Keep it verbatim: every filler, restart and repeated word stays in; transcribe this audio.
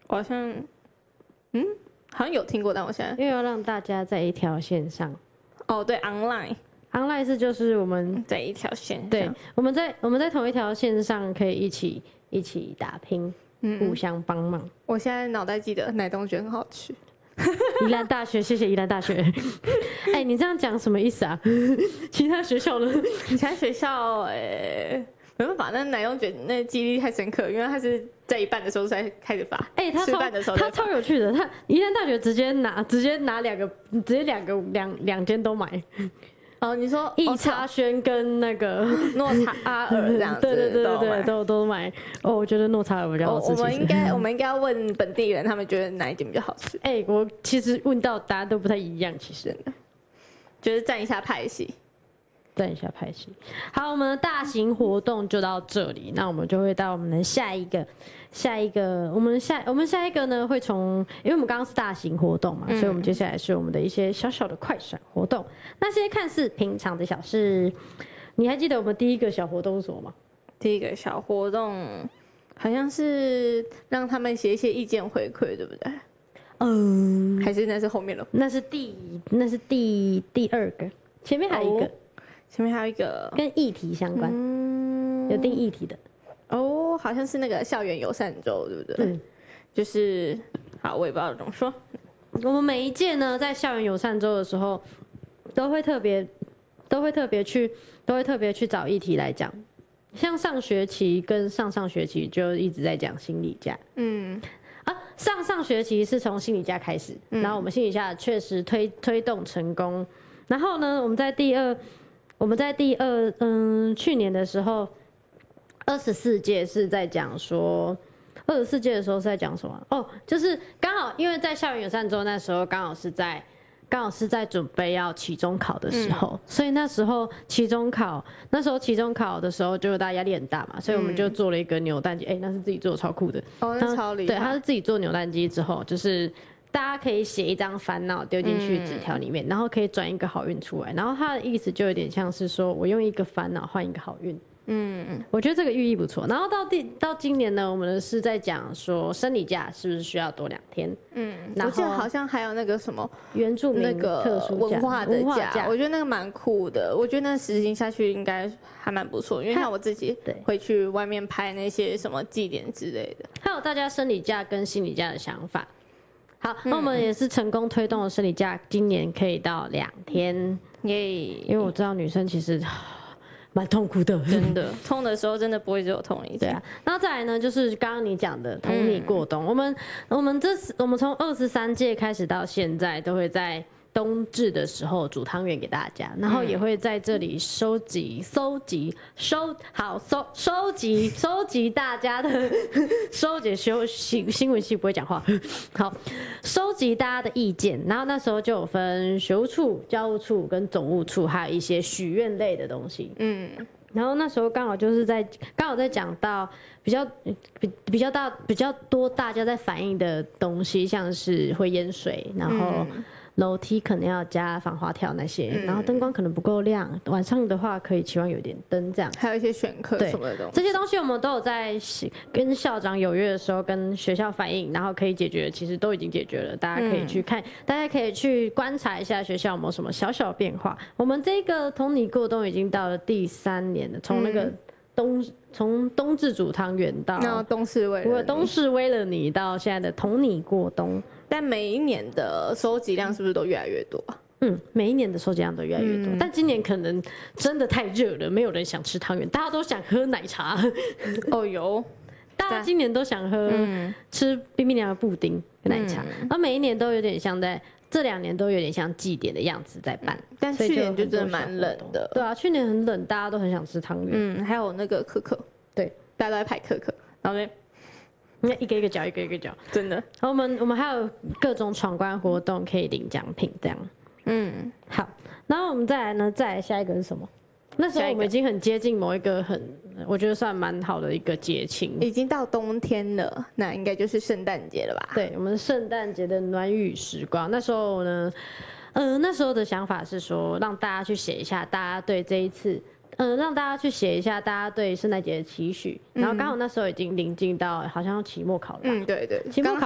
我好像，嗯，好像有听过，但我现在因为要让大家在一条线上。 哦，对 ，online online 是就是我们在一条线上， 对，我们在我们在同一条线上可以一起一起打拼，嗯、互相帮忙。 我现在脑袋记得奶冻卷很好吃。 宜兰大学，谢谢宜兰大学。哎、欸，你这样讲什么意思啊？其他学校呢？ 其他学校，呃、欸，没办法，那奶冻卷那记忆力太深刻，因为他是在一半的时候才开始发。 哎、欸，他超他超有趣的，他宜兰大学直接拿直接拿两个，直接两个两两间都买。 哦，你说易差轩跟那个诺查尔这样子， 对对对对对，都都买。哦，我觉得诺查尔比较好吃。 我们应该我们应该要问本地人，他们觉得哪一间比较好吃？ 哎、欸，我其实问到答案都不太一样，其实就是占一下派系， 占一下派系。好，我们的大型活动就到这里，那我们就会到我们的下一个。下一个，我们下我们下一个呢，会从，因为我们刚刚是大型活动嘛，嗯、所以我们接下来是我们的一些小小的快闪活动。那些看似平常的小事，你还记得我们第一个小活动是什么吗？ 第一个小活动好像是让他们写一些意见回馈，对不对？嗯，还是那是后面了？ 那是第那是第第二个，前面还有一个，哦、 前面还有一个跟议题相关，嗯、有定议题的。 哦，好像是那个校园友善周，对不对？嗯，就是好，我也不知道怎么说。 我们每一届呢，在校园友善周的时候，都会特别，都会特别去，都会特别去找议题来讲。像上学期跟上上学期就一直在讲心理假。嗯，啊，上上学期是从心理假开始，嗯、然后我们心理假确实推推动成功。然后呢，我们在第二，我们在第二，嗯，去年的时候。二十四届是在讲说，二十四届的时候是在讲什么？哦，就是刚好因为在校园友善周那时候刚好是在刚好是在准备要期中考的时候，嗯、所以那时候期中考那时候期中考的时候，就大家压力很大嘛，所以我们就做了一个扭蛋机，哎、嗯欸，那是自己做的，超酷的。 哦，那超厉害。 对，他是自己做扭蛋机之后，就是大家可以写一张烦恼丢进去纸条里面，嗯、然后可以转一个好运出来。然后他的意思就有点像是说我用一个烦恼换一个好运。嗯，我觉得这个寓意不错。然后到第到今年呢，我们是在讲说生理假是不是需要多两天？嗯， 我记得好像还有那个什么原住民那个特殊文化的假， 假我觉得那个蛮酷的。我觉得那实行下去应该还蛮不错，因为像我自己会去外面拍那些什么祭典之类的。 还有大家生理假跟心理假的想法。好，那我们也是成功推动了生理假，今年可以到两天。耶！因为我知道女生其实。蛮痛苦的， 真的痛的时候真的不会只有痛一次。 对啊，然后再来呢，就是刚刚你讲的同你过冬，嗯、我们我们这我们从二十三届开始到现在，都会在冬至的时候煮汤圆给大家，然后也会在这里收集、收集、收好收收集、收集大家的收集修新新闻系不会讲话，好收集大家的意见，然后那时候就有分学务处、教务处跟总务处，还有一些许愿类的东西，嗯。然后那时候刚好就是在刚好在讲到比较比比较大比较多大家在反映的东西，像是会淹水，然后楼梯可能要加防滑条那些，嗯、然后灯光可能不够亮，晚上的话可以期望有点灯这样， 还有一些选课什么的东西， 这些东西我们都有在跟校长有约的时候跟学校反映，然后可以解决，其实都已经解决了，大家可以去看，嗯、大家可以去观察一下学校有没有什么小小变化。我们这个同你过冬已经到了第三年了，从那个冬从冬至煮汤圆到冬至为了冬至为了你到现在的同你过冬。 但每一年的收集量是不是都越来越多啊？ 嗯，每一年的收集量都越来越多，嗯、但今年可能真的太热了，没有人想吃汤圆，大家都想喝奶茶。 哦有， 大家今年都想喝、嗯、吃冰冰凉的布丁跟奶茶，然后、嗯、每一年都有点像在这两年都有点像祭典的样子在办，嗯、 但去年就真的蛮冷的。 对啊，去年很冷，大家都很想吃汤圆。 嗯，还有那个可可， 对， 大家都在排可可，然后呢？ 你看一个一个角，一个一个角， 真的。 然后我们我们还有各种闯关活动可以领奖品，这样。嗯，好。然后我们再来呢，再来下一个是什么？那时候我们已经很接近某一个很，我觉得算蛮好的一个节庆， 已经到冬天了，那应该就是圣诞节了吧？ 对，我们圣诞节的暖雨时光。那时候呢，嗯、呃，那时候的想法是说，让大家去写一下，大家对这一次。嗯，让大家去写一下大家对圣诞节的期许，然后刚好那时候已经临近到好像要期末考了吧？ 嗯，对对， 期末考